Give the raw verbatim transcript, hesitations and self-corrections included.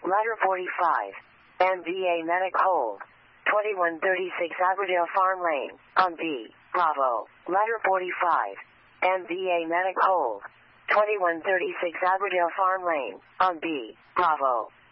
Letter forty-five. M B A Medic Hold. twenty-one thirty-six Aberdale Farm Lane, on B. Bravo. Letter forty-five. M B A Medic Hold. twenty-one thirty-six Aberdale Farm Lane, on B. Bravo.